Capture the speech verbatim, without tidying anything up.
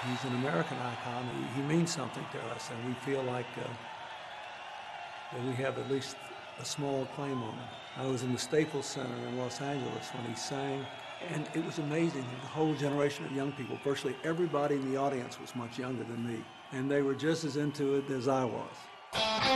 He's an American icon. He, he means something to us, and we feel like uh, that we have at least a small claim on him. I was in the Staples Center in Los Angeles when he sang, and it was amazing. The whole generation of young people, virtually everybody in the audience was much younger than me, and they were just as into it as I was.